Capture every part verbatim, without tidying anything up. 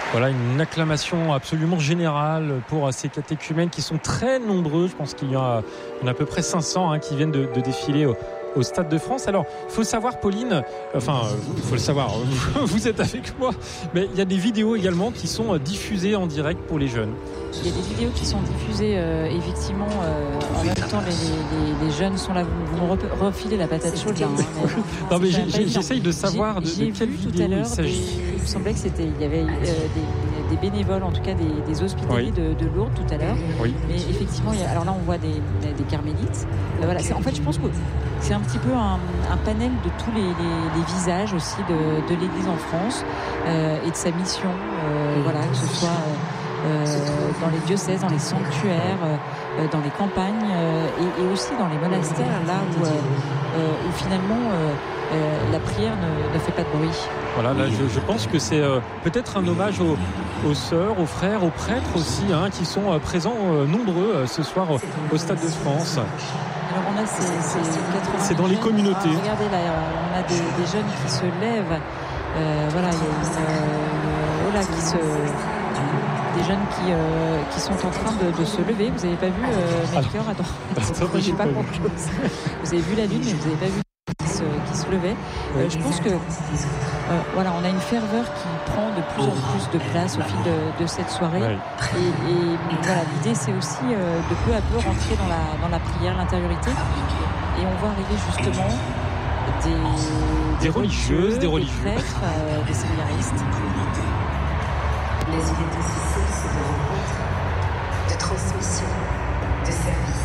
Voilà, une acclamation absolument générale pour ces catéchumènes qui sont très nombreux. Je pense qu'il y en a, il y en a à peu près cinq cents hein, qui viennent de, de défiler au, au Stade de France. Alors, il faut savoir, Pauline, enfin, il faut le savoir, vous êtes avec moi, mais il y a des vidéos également qui sont diffusées en direct pour les jeunes. Il y a des vidéos qui sont diffusées, euh, effectivement, euh, en même temps, les, les, les jeunes sont là. Vous, vous me refilez la patate chaude, là. Hein, mais, non, mais j'ai, j'essaye de savoir j'ai, de, de quelle vidéo il s'agit. Des, il me semblait que c'était, il y avait euh, des, des bénévoles, en tout cas des, des hospitaliers oui. de, de Lourdes tout à l'heure. Oui. Mais effectivement, il y a, alors là, on voit des, des carmélites. Euh, voilà, c'est, en fait, je pense que c'est un petit peu un, un panel de tous les, les, les visages aussi de, de l'Église en France euh, et de sa mission. Euh, voilà, que ce soit euh, dans les diocèses, dans les sanctuaires, euh, dans les campagnes euh, et, et aussi dans les monastères, là où, euh, euh, où finalement euh, euh, la prière ne, ne fait pas de bruit. Voilà, là, je, je pense que c'est euh, peut-être un hommage aux, aux sœurs, aux frères, aux prêtres aussi, hein, qui sont euh, présents euh, nombreux euh, ce soir au, au Stade de France. Alors on a ces, ces quatre-vingts c'est dans les jeunes. communautés. Ah, regardez là, on a des, des jeunes qui se lèvent. Euh, voilà, il y a une, une, voilà, qui se, des jeunes qui, euh, qui sont en train de, de se lever. Vous n'avez pas vu euh, Melchior? Attends, attends je n'ai pas compris. Vous avez vu la lune, mais vous n'avez pas vu qui se, qui se levait. Euh, je pense que euh, voilà, on a une ferveur qui prend de plus en plus de place au fil de, de cette soirée. Oui. Et, et voilà, l'idée c'est aussi euh, de peu à peu rentrer dans la, dans la prière, l'intériorité. Et on voit arriver justement des, des, des religieuses, des religieux, des prêtres, euh, des séminaristes. Les unités c'est de rencontre, de transmission, de service.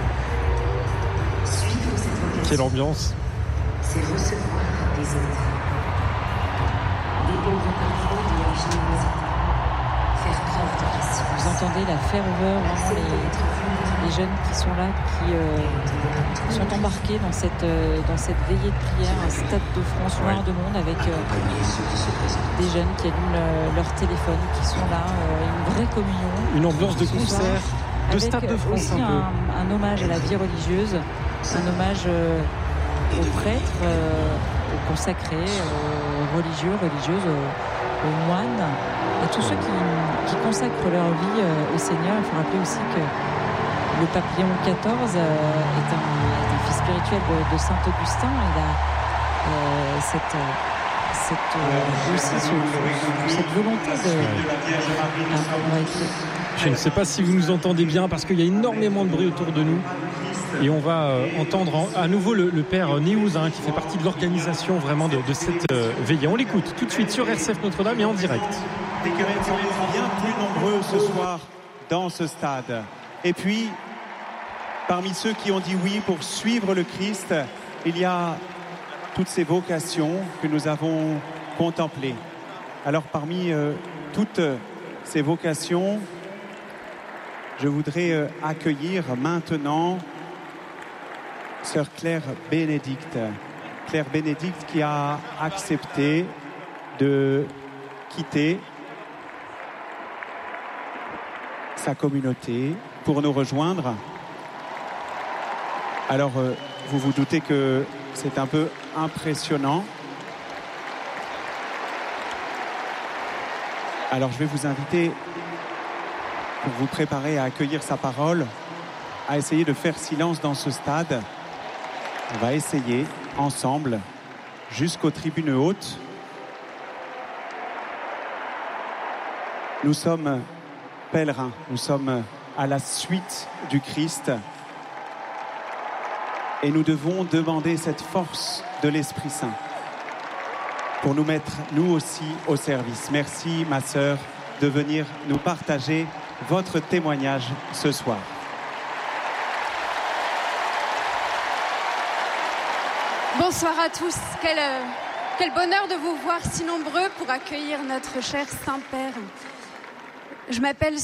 Suivre cette vocation. Quelle ambiance! C'est recevoir les autres. Dépendre parfois de leur générosité. Faire preuve de passion. Vous entendez la ferveur, vraiment les, les jeunes qui sont là, qui euh, sont embarqués dans cette, euh, dans cette veillée de prière, un Stade de France noir de monde avec euh, des jeunes qui allument euh, leur téléphone, qui sont là, euh, une vraie communion. Une ambiance de concert, de Stade de France aussi un peu. Un, un hommage à la vie religieuse, un hommage euh, aux prêtres, euh, aux consacrés, aux religieux, religieuses, aux, aux moines, et tous ceux qui, qui consacrent leur vie euh, au Seigneur. Il faut rappeler aussi que le pape Léon quatorze euh, est, un, est un fils spirituel de, de Saint Augustin. Il a euh, cette, cette, euh, aussi ce, ce, cette volonté de... Ah, on va écouter. Je ne sais pas si vous nous entendez bien parce qu'il y a énormément de bruit autour de nous. Et on va euh, entendre en, à nouveau le, le père Néouz hein, qui fait partie de l'organisation vraiment de, de cette euh, veillée. On l'écoute tout de suite sur R C F Notre-Dame et en direct. Les chrétiens sont bien plus nombreux ce soir dans ce stade. Et puis, parmi ceux qui ont dit oui pour suivre le Christ, il y a toutes ces vocations que nous avons contemplées. Alors, parmi euh, toutes ces vocations, je voudrais euh, accueillir maintenant Sœur Claire Bénédicte. Claire Bénédicte qui a accepté de quitter sa communauté pour nous rejoindre. Alors, euh, vous vous doutez que c'est un peu impressionnant. Alors, je vais vous inviter, pour vous préparer à accueillir sa parole, à essayer de faire silence dans ce stade. On va essayer ensemble jusqu'aux tribunes hautes. Nous sommes pèlerins, nous sommes à la suite du Christ et nous devons demander cette force de l'Esprit Saint pour nous mettre nous aussi au service. Merci ma sœur de venir nous partager votre témoignage ce soir. Bonsoir à tous, quel, euh, quel bonheur de vous voir si nombreux pour accueillir notre cher Saint-Père. Je m'appelle